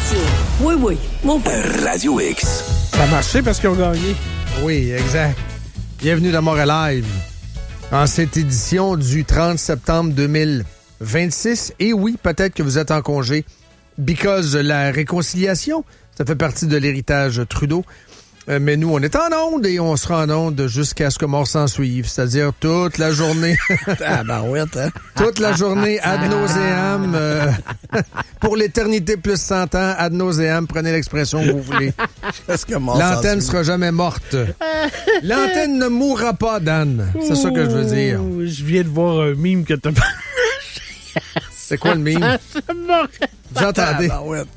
Cloutier. Oui, mon Radio X. Ça a marché parce qu'ils ont gagné. Oui, exact. Bienvenue dans Montréal Live. En cette édition du 30 septembre 2026. Et oui, peut-être que vous êtes en congé because la réconciliation, ça fait partie de l'héritage Trudeau. Mais nous, on est en onde et on sera en onde jusqu'à ce que mort s'en suive. C'est-à-dire toute la journée. Ah, barouette, hein? Toute la journée ad nauseam. Pour l'éternité plus 100 ans, ad nauseam. Prenez l'expression que vous voulez. L'antenne ne sera jamais morte. L'antenne ne mourra pas, Dan. C'est ça que je veux dire. Je viens de voir un mime que t'as pas. C'est quoi le mime? Vous entendez?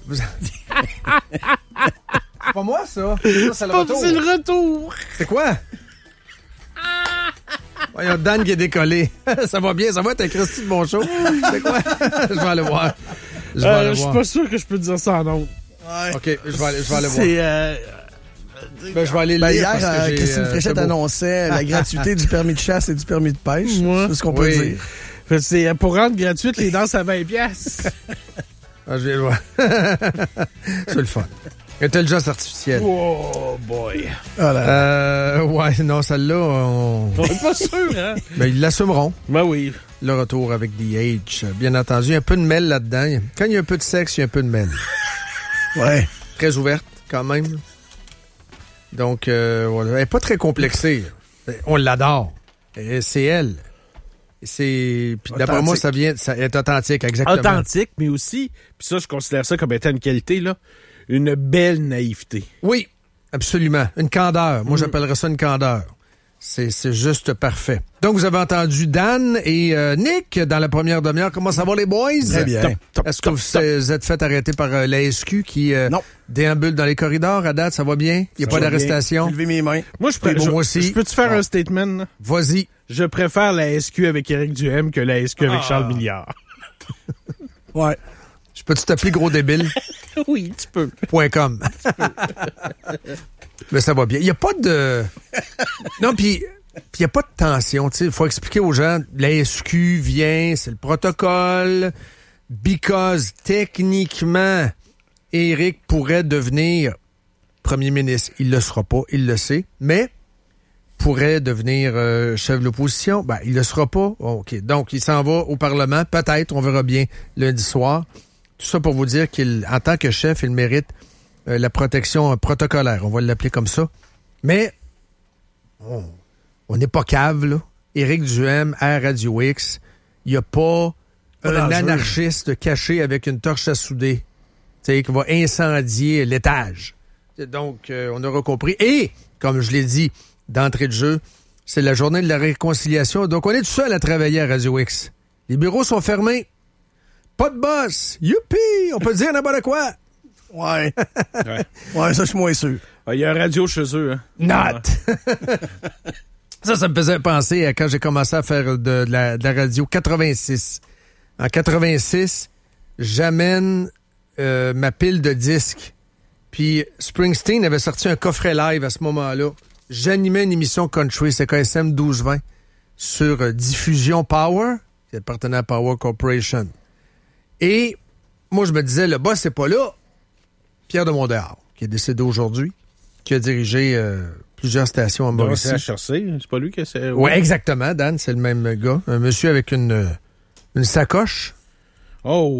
C'est pas moi, ça. C'est le retour. C'est le retour. C'est quoi? Il y a Dan qui est décollé. Ça va bien, ça va être un Christy de bon show. C'est quoi? Je vais aller voir. Je suis pas sûr que je peux dire ça en ondes. Ouais. OK, je vais aller voir. Je vais aller lire hier, parce que Christine Fréchette annonçait la gratuité du permis de chasse et du permis de pêche. C'est ce qu'on peut dire. C'est pour rendre gratuite les danses à 20$. Je vais le voir. C'est le fun. Intelligence artificielle. Oh boy. Ouais, non, celle-là, On est pas sûr, hein? Ben, ils l'assumeront. Ben oui. Le retour avec The H. Bien entendu, il y a un peu de mêle là-dedans. Quand il y a un peu de sexe, il y a un peu de mêle. Ouais. Très ouverte, quand même. Donc, voilà. Elle n'est pas très complexée. On l'adore. Et c'est elle. Puis d'après moi, ça est authentique, exactement. Authentique, mais aussi, puis ça, je considère ça comme étant une qualité, là, une belle naïveté. Oui, absolument. Une candeur. Moi, j'appellerais ça une candeur. C'est juste parfait. Donc, vous avez entendu Dan et Nick dans la première demi-heure. Comment ça va, les boys? Très bien. Est-ce que vous êtes fait arrêter par la SQ qui déambule dans les corridors? À date, ça va bien? Il n'y a pas d'arrestation? J'ai levé mes mains. Moi, moi aussi. Je peux-tu faire un statement? Là? Vas-y. Je préfère la SQ avec Éric Duhem que la SQ avec Charles Milliard. Ouais. Je peux-tu t'appeler gros débile? Oui, tu peux. .com. Mais ça va bien. Il n'y a pas de... Non, puis il n'y a pas de tension. Il faut expliquer aux gens, la SQ vient, c'est le protocole, because techniquement, Éric pourrait devenir premier ministre. Il ne le sera pas, il le sait, mais pourrait devenir chef de l'opposition. Ben, il ne le sera pas. OK. Donc, il s'en va au Parlement. Peut-être, on verra bien lundi soir. Tout ça pour vous dire qu'en tant que chef, il mérite la protection protocolaire. On va l'appeler comme ça. Mais on n'est pas cave, là. Éric Duhem à Radio X, il n'y a pas un anarchiste caché avec une torche à souder qui va incendier l'étage. Donc, on aura compris. Et, comme je l'ai dit d'entrée de jeu, c'est la journée de la réconciliation. Donc, on est tout seul à travailler à Radio X. Les bureaux sont fermés. Pas de boss. Youpi! On peut dire n'importe quoi. Ouais. Ouais, ça, je suis moins sûr. Il y a un radio chez eux. Hein? Not! Ça me faisait penser à quand j'ai commencé à faire de la radio 86. En 86, j'amène ma pile de disques. Puis Springsteen avait sorti un coffret live à ce moment-là. J'animais une émission country, c'est KSM 1220, sur Diffusion Power, qui appartenait à Power Corporation. Et moi, je me disais, le boss, c'est pas là. Pierre de Mondéard, qui est décédé aujourd'hui, qui a dirigé plusieurs stations en Mauricie. C'est HRC, c'est pas lui qui c'est. Oui, exactement, Dan, c'est le même gars. Un monsieur avec une sacoche. Oh!